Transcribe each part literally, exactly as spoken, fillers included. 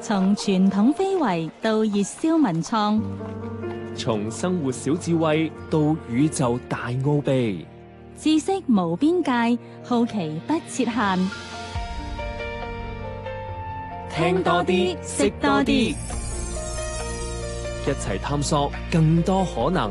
從傳統非遺到熱銷文創， 從生活小智慧到宇宙大奧秘， 知識無邊界，好奇不設限。 聽多啲，識多啲，一齊探索更多可能。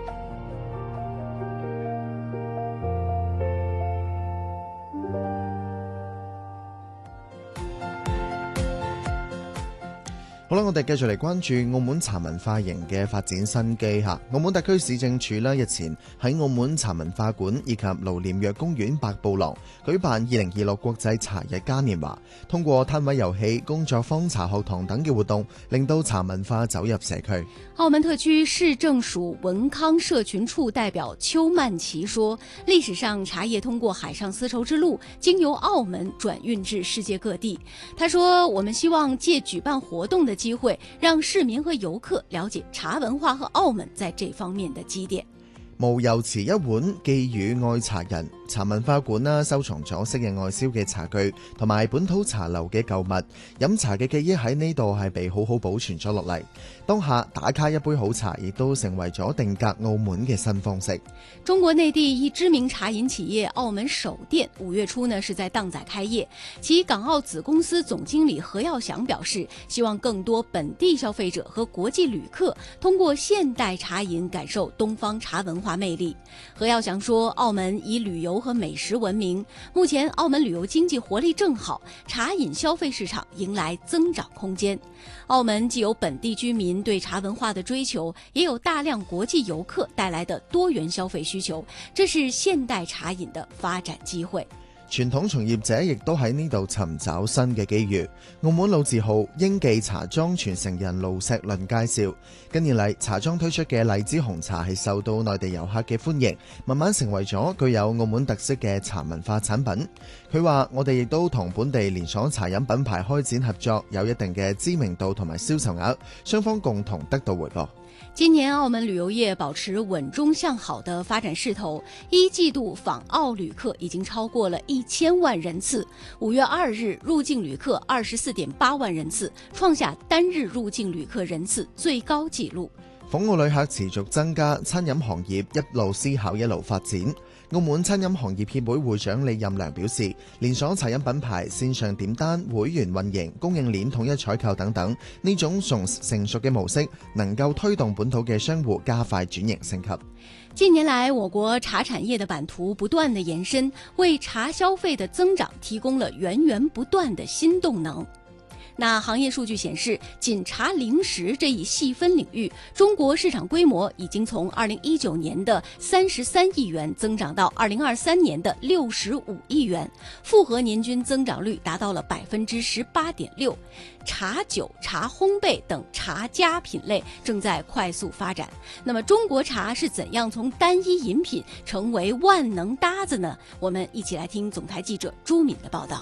好啦，我哋繼續嚟關注澳門茶文化營嘅發展新機吓。澳門特區市政署呢日前喺澳門茶文化館以及盧廉若公園百步廊舉辦二零二六國際茶日嘉年華，通過攤位遊戲、工作坊、茶學堂等嘅活動，令到茶文化走入社區。 澳門特區市政署文康社群處代表邱曼琪說，歷史上茶葉通過海上絲綢之路經由澳門轉運至世界各地。他說，我們希望借舉辦活動的機會，讓市民和遊客了解茶文化和澳門在這方面的積澱。 無油瓷一碗，寄語愛茶人。茶文化館啦，收藏咗昔日外銷嘅茶具同埋本土茶樓嘅舊物，飲茶嘅記憶喺呢度係被好好保存咗落嚟。當下打卡一杯好茶，亦都成為咗定格澳門嘅新方式。 中國內地一知名茶飲企業澳門首店五月初呢是在當仔開業，其港澳子公司總經理何耀祥表示，希望更多本地消費者和國際旅客通過現代茶飲感受東方茶文化魅力。何耀祥說，澳門以旅遊和美食聞名，目前澳門旅遊經濟活力正好，茶飲消費市場迎來增長空間。澳門既有本地居民對茶文化的追求，也有大量國際遊客帶來的多元消費需求，這是現代茶飲的發展機會。 傳統從業者亦都喺呢度尋找新嘅機遇。澳門老字號英記茶莊傳承人盧石麟介紹，近年嚟茶莊推出嘅荔枝紅茶係受到內地遊客嘅歡迎，慢慢成為咗具有澳門特色嘅茶文化產品。佢話：我哋亦都同本地連鎖茶飲品牌開展合作，有一定嘅知名度同埋銷售額，雙方共同得到回報。 今年澳門旅遊業保持穩中向好的發展勢頭，一季度訪澳旅客已經超過了一千萬人次。五月二日入境旅客二十四點八萬人次，創下單日入境旅客人次最高紀錄。 訪澳旅客持續增加，餐飲行業一路思考一路發展。澳門餐飲行業協會會長李任良表示，連鎖茶飲品牌線上點單、會員運營、供應鏈統一採購等等，呢種成成熟嘅模式能夠推動本土嘅商戶加快轉型升級。 近年來，我國茶產業的版圖不斷的延伸，為茶消費的增長提供了源源不斷的新動能。那行業數據顯示，僅茶零食這一細分領域，中國市場規模已經從二零一九年的三十三億元增長到二零二三年的六十五億元，複合年均增長率達到了百分之十八點六。茶酒、茶烘焙等茶加品類正在快速發展。那麼，中國茶是怎樣從單一飲品成為萬能搭子呢？我們一起來聽總台記者朱敏的報道。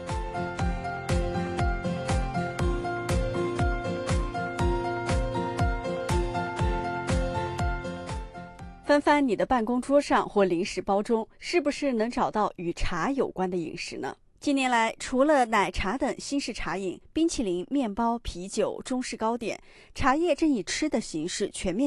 翻翻你的辦公桌上或零食包中，是不是能找到與茶有關的飲食呢？近年來，除了奶茶等新式茶飲、冰淇淋、麵包、啤酒、中式糕點，茶葉正以吃的形式全面